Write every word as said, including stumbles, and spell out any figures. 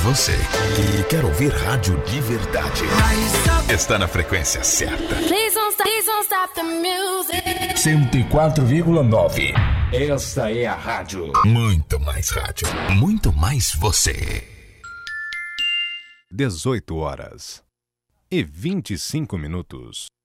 você que quer ouvir rádio de verdade está na frequência certa. cento e quatro vírgula nove. Esta é a rádio. Muito mais rádio. Muito mais você. dezoito horas e vinte e cinco minutos.